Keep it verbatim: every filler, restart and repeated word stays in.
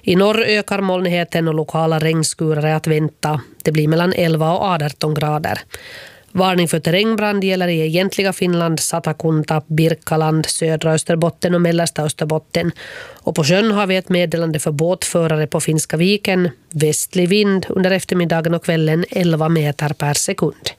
I norr ökar molnigheten och lokala regnskurar är att vänta. Det blir mellan elva och arton grader. Varning för terrängbrand gäller i egentliga Finland, Satakunta, Birkaland, södra Österbotten och mellersta Österbotten. Och på sjön har vi ett meddelande för båtförare på Finska viken. Västlig vind under eftermiddagen och kvällen elva meter per sekund.